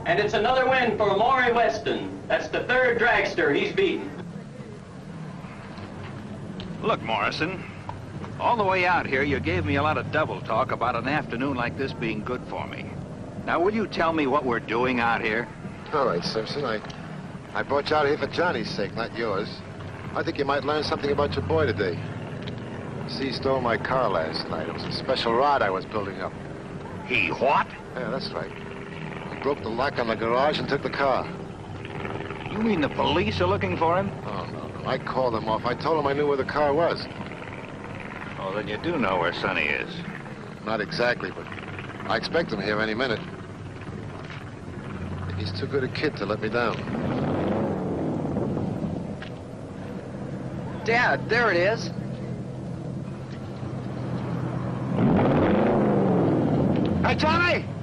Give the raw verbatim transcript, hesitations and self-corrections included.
And it's another win for Maury Weston. That's the third dragster he's beaten. Look, Morrison, all the way out here, you gave me a lot of double talk about an afternoon like this being good for me. Now, will you tell me what we're doing out here? All right, Simpson, I, I brought you out here for Johnny's sake, not yours. I think you might learn something about your boy today. See, he stole my car last night. It was a special rod I was building up. He what? Yeah, that's right. He broke the lock on the garage and took the car. You mean the police are looking for him? Oh, no, no. I called them off. I told them I knew where the car was. Oh, then you do know where Sonny is. Not exactly, but I expect him here any minute. He's too good a kid to let me down. Dad, there it is. Hey, Johnny!